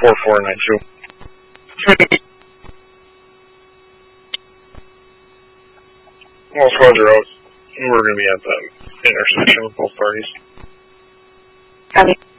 4492. Well, Roger out. We're going to be at the intersection with both parties. Copy.